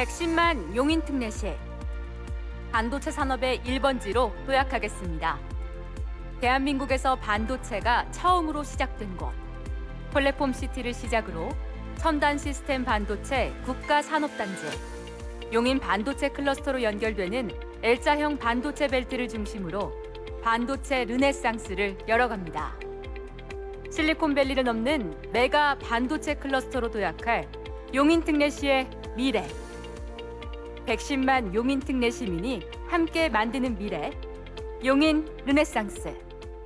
110만 용인 특례시. 반도체 산업의 1번지로 도약하겠습니다. 대한민국에서 반도체가 처음으로 시작된 곳. 플랫폼 시티를 시작으로 첨단 시스템 반도체 국가산업단지, 용인 반도체 클러스터로 연결되는 L자형 반도체 벨트를 중심으로 반도체 르네상스를 열어갑니다. 실리콘밸리를 넘는 메가 반도체 클러스터로 도약할 용인 특례시의 미래. 110만 용인 특례 시민이 함께 만드는 미래, 용인 르네상스.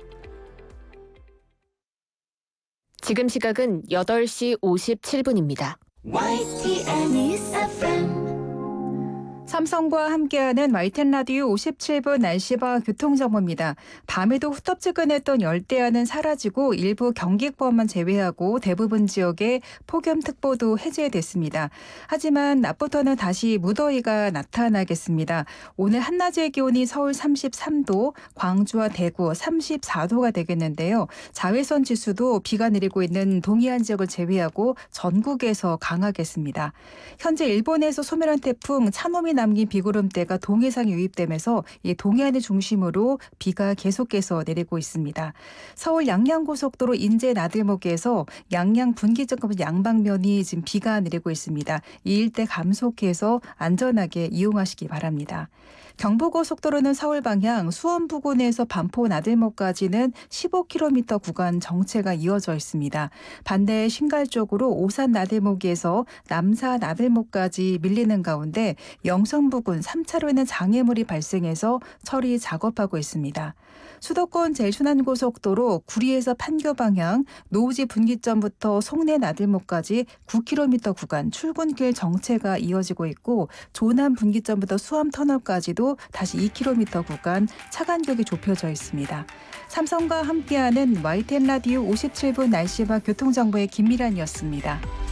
지금 시각은 8시 57분입니다. YTN News FM. 삼성과 함께하는 YTN 라디오 57분 날씨와 교통정보입니다. 밤에도 후텁지근했던 열대야는 사라지고 일부 경기권만 제외하고 대부분 지역에 폭염특보도 해제됐습니다. 하지만 낮부터는 다시 무더위가 나타나겠습니다. 오늘 한낮의 기온이 서울 33도, 광주와 대구 34도가 되겠는데요. 자외선 지수도 비가 내리고 있는 동해안 지역을 제외하고 전국에서 강하겠습니다. 현재 일본에서 소멸한 태풍 차노미 남긴 비구름대가 동해상에 유입되면서 이 동해안을 중심으로 비가 계속해서 내리고 있습니다. 서울 양양고속도로 인제 나들목에서 양양 분기점까지 양방면이 지금 비가 내리고 있습니다. 이 일대 감속해서 안전하게 이용하시기 바랍니다. 경부고속도로는 서울 방향 수원 부근에서 반포 나들목까지는 15km 구간 정체가 이어져 있습니다. 반대 신갈 쪽으로 오산 나들목에서 남사 나들목까지 밀리는 가운데 영성 부근 3차로에는 장애물이 발생해서 처리 작업하고 있습니다. 수도권 제일순환고속도로 구리에서 판교 방향 노우지 분기점부터 송내 나들목까지 9km 구간 출근길 정체가 이어지고 있고 조남 분기점부터 수암터널까지도 다시 2km 구간 차간격이 좁혀져 있습니다. 삼성과 함께하는 YTN 라디오 57분 날씨와 교통정보의 김미란이었습니다.